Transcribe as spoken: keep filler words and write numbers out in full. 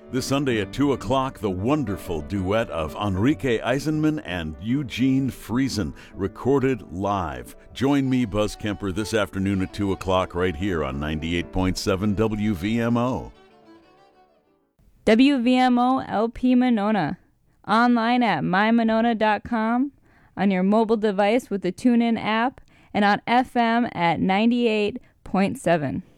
This Sunday at two o'clock, the wonderful duet of Enrique Eisenman and Eugene Friesen, recorded live. Join me, Buzz Kemper, this afternoon at two o'clock right here on ninety-eight point seven W V M O. W V M O L P Monona. Online at my monona dot com, on your mobile device with the TuneIn app, and on F M at ninety-eight point seven.